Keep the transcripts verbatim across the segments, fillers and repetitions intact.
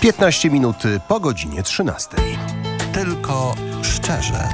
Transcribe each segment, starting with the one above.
piętnaście minut po godzinie trzynastej. Tylko szczerze.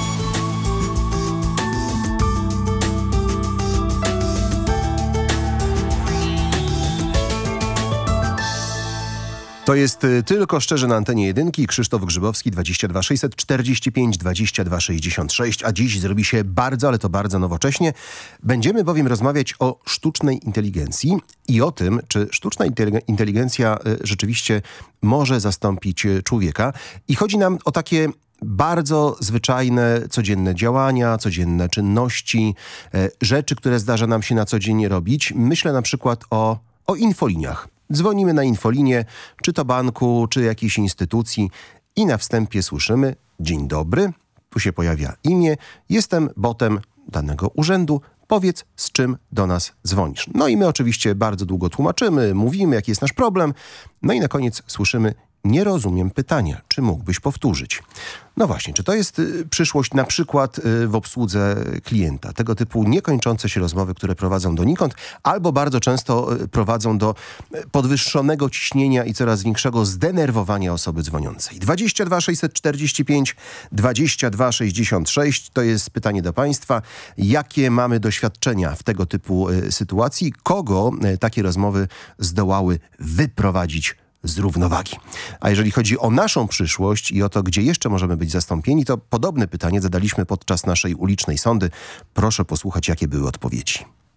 To jest y, tylko szczerze na antenie jedynki. Krzysztof Grzybowski, dwadzieścia dwa sześćset czterdzieści pięć dwadzieścia dwa sześćdziesiąt sześć, a dziś zrobi się bardzo, ale to bardzo nowocześnie. Będziemy bowiem rozmawiać o sztucznej inteligencji i o tym, czy sztuczna inteligencja y, rzeczywiście może zastąpić y, człowieka. I chodzi nam o takie bardzo zwyczajne, codzienne działania, codzienne czynności, y, rzeczy, które zdarza nam się na co dzień robić. Myślę na przykład o, o infoliniach. Dzwonimy na infolinię, czy to banku, czy jakiejś instytucji i na wstępie słyszymy: dzień dobry, tu się pojawia imię, jestem botem danego urzędu, powiedz, z czym do nas dzwonisz. No i my oczywiście bardzo długo tłumaczymy, mówimy, jaki jest nasz problem, no i na koniec słyszymy: nie rozumiem pytania, czy mógłbyś powtórzyć? No właśnie, czy to jest y, przyszłość na przykład y, w obsłudze klienta? Tego typu niekończące się rozmowy, które prowadzą donikąd, albo bardzo często y, prowadzą do y, podwyższonego ciśnienia i coraz większego zdenerwowania osoby dzwoniącej. dwadzieścia dwa sześćset czterdzieści pięć dwadzieścia dwa sześćdziesiąt sześć to jest pytanie do Państwa. Jakie mamy doświadczenia w tego typu y, sytuacji? Kogo y, takie rozmowy zdołały wyprowadzić z równowagi? A jeżeli chodzi o naszą przyszłość i o to, gdzie jeszcze możemy być zastąpieni, to podobne pytanie zadaliśmy podczas naszej ulicznej sondy. Proszę posłuchać, jakie były odpowiedzi.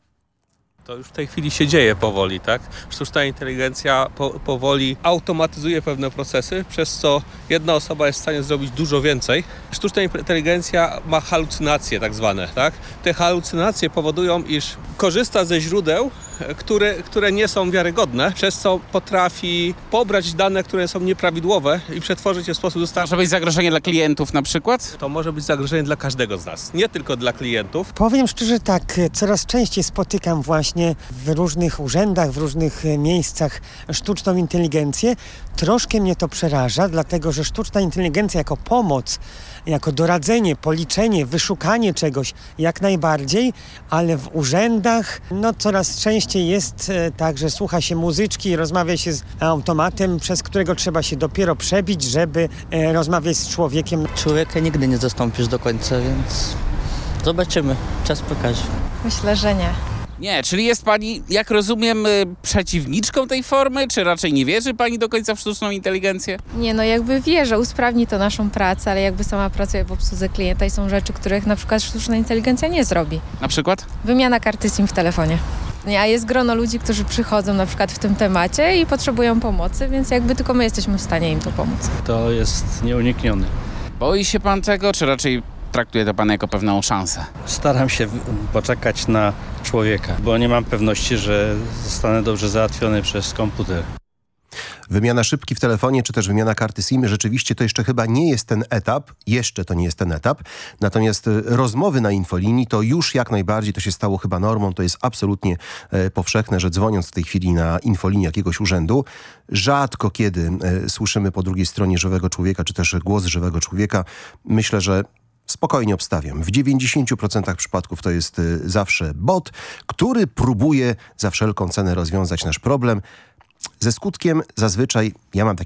To już w tej chwili się dzieje powoli, tak? Sztuczna inteligencja po, powoli automatyzuje pewne procesy, przez co jedna osoba jest w stanie zrobić dużo więcej. Sztuczna inteligencja ma halucynacje tak zwane, tak? Te halucynacje powodują, iż korzysta ze źródeł, które, które nie są wiarygodne, przez co potrafi pobrać dane, które są nieprawidłowe i przetworzyć je w sposób dostarczony. Może być zagrożenie dla klientów na przykład? To może być zagrożenie dla każdego z nas, nie tylko dla klientów. Powiem szczerze tak, coraz częściej spotykam właśnie w różnych urzędach, w różnych miejscach sztuczną inteligencję. Troszkę mnie to przeraża, dlatego że sztuczna inteligencja jako pomoc, jako doradzenie, policzenie, wyszukanie czegoś jak najbardziej, ale w urzędach no coraz częściej jest e, tak, że słucha się muzyczki i rozmawia się z automatem, przez którego trzeba się dopiero przebić, żeby e, rozmawiać z człowiekiem. Człowieka nigdy nie zastąpisz do końca, więc zobaczymy. Czas pokaże. Myślę, że nie. Nie, czyli jest pani, jak rozumiem, y, przeciwniczką tej formy, czy raczej nie wierzy pani do końca w sztuczną inteligencję? Nie, no jakby wierzę, usprawni to naszą pracę, ale jakby sama pracuję w obsłudze klienta i są rzeczy, których na przykład sztuczna inteligencja nie zrobi. Na przykład? Wymiana karty SIM w telefonie. Nie, a jest grono ludzi, którzy przychodzą na przykład w tym temacie i potrzebują pomocy, więc jakby tylko my jesteśmy w stanie im to pomóc. To jest nieuniknione. Boi się pan tego, czy raczej traktuje to pan jako pewną szansę? Staram się poczekać na człowieka, bo nie mam pewności, że zostanę dobrze załatwiony przez komputer. Wymiana szybki w telefonie, czy też wymiana karty SIM, rzeczywiście to jeszcze chyba nie jest ten etap, jeszcze to nie jest ten etap, natomiast rozmowy na infolinii to już jak najbardziej, to się stało chyba normą, to jest absolutnie e, powszechne, że dzwoniąc w tej chwili na infolinii jakiegoś urzędu, rzadko kiedy e, słyszymy po drugiej stronie żywego człowieka, czy też głos żywego człowieka. Myślę, że spokojnie obstawiam. W dziewięćdziesięciu procentach przypadków to jest y, zawsze bot, który próbuje za wszelką cenę rozwiązać nasz problem. Ze skutkiem zazwyczaj, ja mam takie